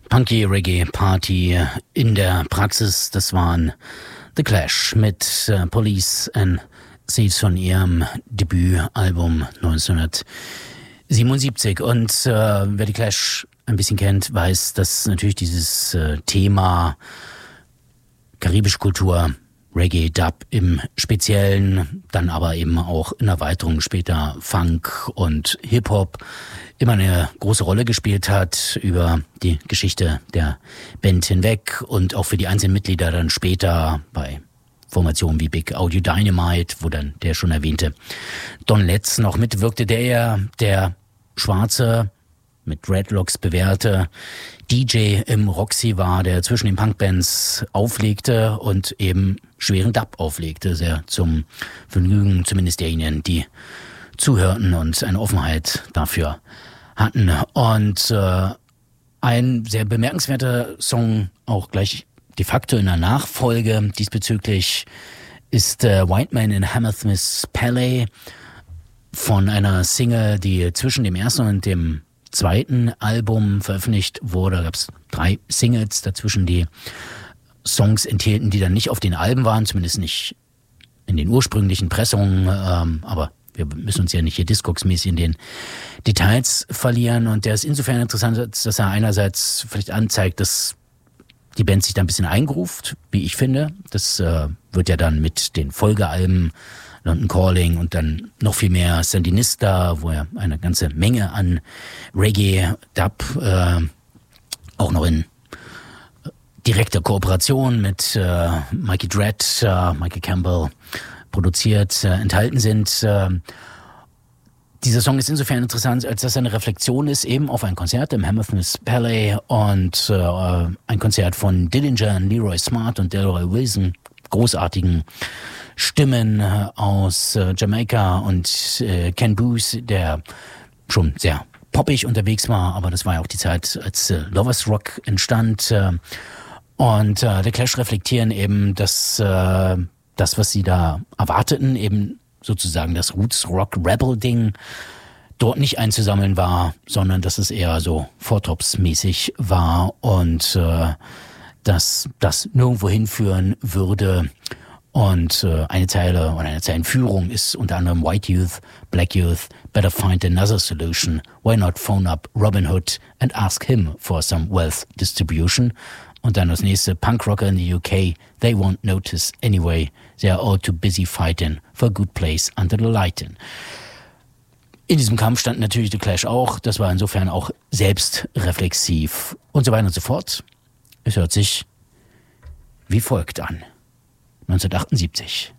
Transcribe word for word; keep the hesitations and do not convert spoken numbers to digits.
Punky Reggae Party in der Praxis. Das waren The Clash mit äh, Police and Thieves von ihrem Debütalbum neunzehnhundertsiebenundsiebzig. Und äh, wer die Clash ein bisschen kennt, weiß, dass natürlich dieses äh, Thema karibische Kultur, Reggae, Dub im Speziellen, dann aber eben auch in Erweiterung später Funk und Hip-Hop immer eine große Rolle gespielt hat über die Geschichte der Band hinweg und auch für die einzelnen Mitglieder dann später bei Formationen wie Big Audio Dynamite, wo dann der schon erwähnte Don Letts noch mitwirkte, der ja der schwarze, mit Dreadlocks bewährte D J im Roxy war, der zwischen den Punkbands auflegte und eben schweren Dub auflegte, sehr zum Vergnügen zumindest derjenigen, die zuhörten und eine Offenheit dafür hatten. Und äh, ein sehr bemerkenswerter Song, auch gleich de facto in der Nachfolge diesbezüglich, ist äh, White Man in Hammersmith Palais von einer Single, die zwischen dem ersten und dem zweiten Album veröffentlicht wurde. Da gab es drei Singles dazwischen, die Songs enthielten, die dann nicht auf den Alben waren, zumindest nicht in den ursprünglichen Pressungen, ähm, aber wir müssen uns ja nicht hier Discogs-mäßig in den Details verlieren. Und der ist insofern interessant, dass er einerseits vielleicht anzeigt, dass die Band sich da ein bisschen eingruft, wie ich finde. Das äh, wird ja dann mit den Folgealben London Calling und dann noch viel mehr Sandinista, wo er eine ganze Menge an Reggae, Dub, äh, auch noch in direkter Kooperation mit äh, Mikey Dredd, äh, Michael Campbell produziert, äh, enthalten sind. Äh, dieser Song ist insofern interessant, als dass er eine Reflexion ist eben auf ein Konzert im Hammersmith Palais und äh, ein Konzert von Dillinger, Leroy Smart und Delroy Wilson, großartigen Stimmen aus äh, Jamaika und äh, Ken Boothe, der schon sehr poppig unterwegs war, aber das war ja auch die Zeit, als äh, Lovers Rock entstand. Äh, und äh, The Clash reflektieren eben, dass äh, das, was sie da erwarteten, eben sozusagen das Roots Rock Rebel Ding dort nicht einzusammeln war, sondern dass es eher so Vortops-mäßig war und äh, dass das nirgendwo hinführen würde. Und äh, eine Zeile oder eine Zeilenführung ist unter anderem White Youth, Black Youth, better find another solution. Why not phone up Robin Hood and ask him for some wealth distribution? Und dann das nächste, Punk Rocker in the U K, they won't notice anyway. They are all too busy fighting for a good place under the lighting. In diesem Kampf stand natürlich The Clash auch. Das war insofern auch selbstreflexiv und so weiter und so fort. Es hört sich wie folgt an. neunzehnhundertachtundsiebzig.